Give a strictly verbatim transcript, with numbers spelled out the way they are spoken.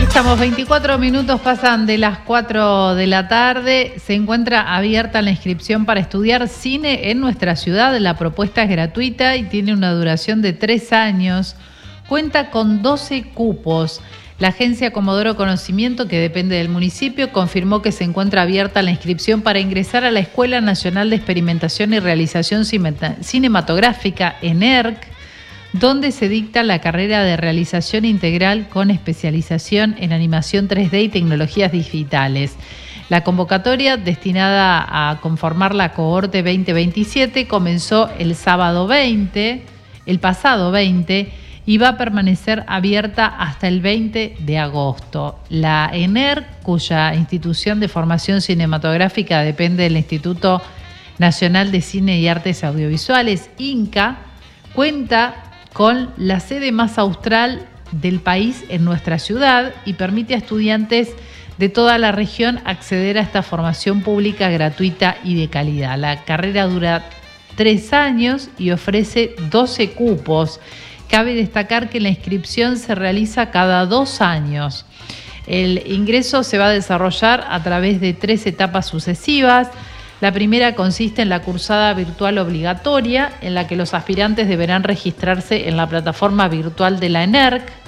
estamos, veinticuatro minutos pasan de las cuatro de la tarde. Se encuentra abierta la inscripción para estudiar cine en nuestra ciudad. La propuesta es gratuita y tiene una duración de tres años. Cuenta con doce cupos. La agencia Comodoro Conocimiento, que depende del municipio, confirmó que se encuentra abierta la inscripción para ingresar a la Escuela Nacional de Experimentación y Realización Cinematográfica, ENERC, donde se dicta la carrera de realización integral con especialización en animación tres D y tecnologías digitales. La convocatoria, destinada a conformar la cohorte veinte veintisiete, comenzó el sábado veinte, el pasado veinte, y va a permanecer abierta hasta el veinte de agosto. La ENERC, cuya institución de formación cinematográfica depende del Instituto Nacional de Cine y Artes Audiovisuales, INCA, cuenta con la sede más austral del país en nuestra ciudad y permite a estudiantes de toda la región acceder a esta formación pública gratuita y de calidad. La carrera dura tres años y ofrece doce cupos. Cabe destacar que la inscripción se realiza cada dos años. El ingreso se va a desarrollar a través de tres etapas sucesivas. La primera consiste en la cursada virtual obligatoria, en la que los aspirantes deberán registrarse en la plataforma virtual de la ENERC.